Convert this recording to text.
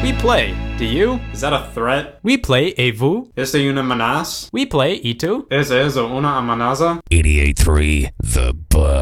We play. Do you? Is that a threat? We play. Et vous? Este una amenaza? We play. Et tu? Esa es una amenaza? 88.3 The Buzz.